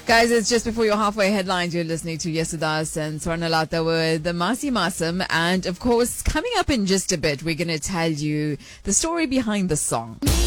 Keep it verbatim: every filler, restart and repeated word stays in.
Guys, it's just before your halfway headlines. You're listening to Yesudas and Swarnalata with the Masi Masam. And of course, coming up in just a bit, we're going to tell you the story behind the song.